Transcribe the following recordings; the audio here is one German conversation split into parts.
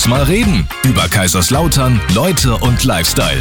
Lass mal reden. Über Kaiserslautern, Leute und Lifestyle.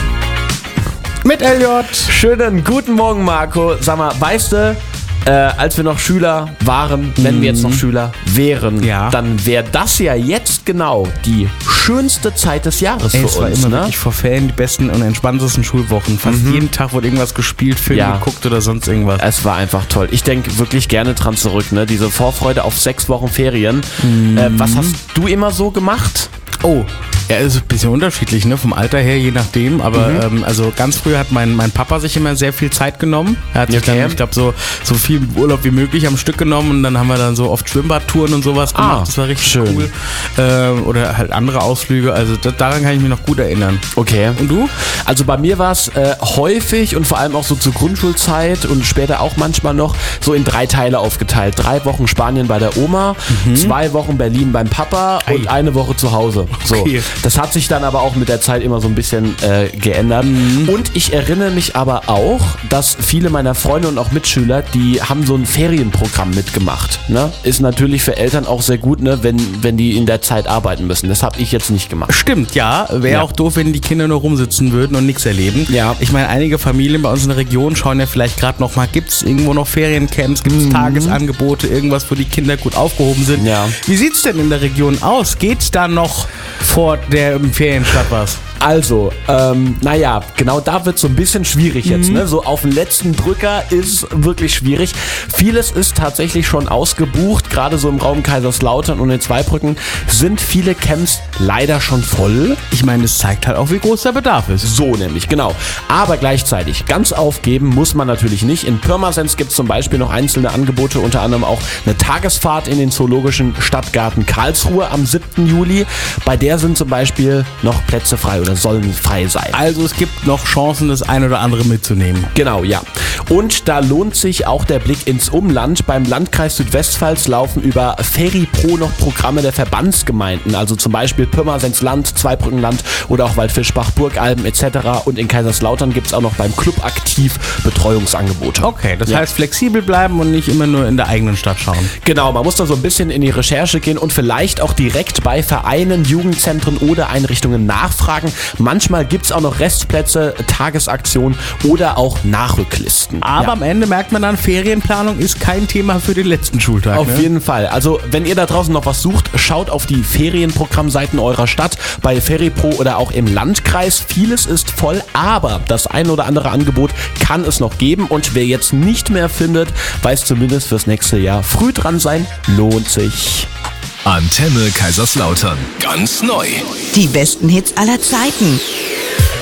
Mit Elliot. Schönen guten Morgen, Marco. Sag mal, weißt du, als wir noch Schüler waren, wenn wir jetzt noch Schüler wären, dann wäre das ja jetzt genau die schönste Zeit des Jahres für Es war uns. immer Ne? wirklich vor Ferien die besten und entspanntesten Schulwochen. Fast jeden Tag wurde irgendwas gespielt, Film geguckt oder sonst irgendwas. Es war einfach toll. Ich denke wirklich gerne dran zurück, ne? Diese Vorfreude auf 6 Wochen Ferien. Was hast du immer so gemacht? Oh, ja, ist ein bisschen unterschiedlich, ne? Vom Alter her, je nachdem. Aber also ganz früh hat mein Papa sich immer sehr viel Zeit genommen. Er hat sich dann, ich glaube, so viel Urlaub wie möglich am Stück genommen. Und dann haben wir dann so oft Schwimmbadtouren und sowas gemacht. Das war richtig schön. Cool. Oder halt andere Ausflüge. Also daran kann ich mich noch gut erinnern. Okay. Und du? Also bei mir war es häufig und vor allem auch so zur Grundschulzeit und später auch manchmal noch so in 3 Teile aufgeteilt. 3 Wochen Spanien bei der Oma, 2 Wochen Berlin beim Papa und 1 Woche zu Hause. So. Okay. Das hat sich dann aber auch mit der Zeit immer so ein bisschen geändert. Und ich erinnere mich aber auch, dass viele meiner Freunde und auch Mitschüler, die haben so ein Ferienprogramm mitgemacht. Ne? Ist natürlich für Eltern auch sehr gut, ne? wenn die in der Zeit arbeiten müssen. Das habe ich jetzt nicht gemacht. Stimmt, ja. Wäre auch doof, wenn die Kinder nur rumsitzen würden und nichts erleben. Ja. Ich meine, einige Familien bei uns in der Region schauen ja vielleicht gerade noch mal, gibt es irgendwo noch Feriencamps, gibt es Tagesangebote, irgendwas, wo die Kinder gut aufgehoben sind. Ja. Wie sieht es denn in der Region aus? Geht's da noch vor der Ferienstadt was? Also, naja, genau da wird es so ein bisschen schwierig jetzt. Ne? So auf den letzten Drücker ist wirklich schwierig. Vieles ist tatsächlich schon ausgebucht. Gerade so im Raum Kaiserslautern und in Zweibrücken sind viele Camps leider schon voll. Ich meine, es zeigt halt auch, wie groß der Bedarf ist. So nämlich, genau. Aber gleichzeitig, ganz aufgeben muss man natürlich nicht. In Pirmasens gibt es zum Beispiel noch einzelne Angebote, unter anderem auch eine Tagesfahrt in den Zoologischen Stadtgarten Karlsruhe am 7. Juli. Bei der sind zum Beispiel noch Plätze frei oder sollen frei sein. Also es gibt noch Chancen, das ein oder andere mitzunehmen. Genau, ja. Und da lohnt sich auch der Blick ins Umland. Beim Landkreis Südwestpfalz laufen über FeriPro noch Programme der Verbandsgemeinden, also zum Beispiel Pirmasens Land, Zweibrückenland oder auch Waldfischbach, Burgalben etc. Und in Kaiserslautern gibt es auch noch beim Club aktiv Betreuungsangebote. Okay, das heißt flexibel bleiben und nicht immer nur in der eigenen Stadt schauen. Genau, man muss da so ein bisschen in die Recherche gehen und vielleicht auch direkt bei Vereinen, Jugendzentren oder Einrichtungen nachfragen. Manchmal gibt es auch noch Restplätze, Tagesaktionen oder auch Nachrücklisten. Aber am Ende merkt man dann, Ferienplanung ist kein Thema für den letzten Schultag. Auf jeden Fall. Also wenn ihr da draußen noch was sucht, schaut auf die Ferienprogrammseiten eurer Stadt, bei FeriPro oder auch im Landkreis. Vieles ist voll, aber das ein oder andere Angebot kann es noch geben. Und wer jetzt nicht mehr findet, weiß zumindest fürs nächste Jahr, früh dran sein lohnt sich. Antenne Kaiserslautern. Ganz neu. Die besten Hits aller Zeiten.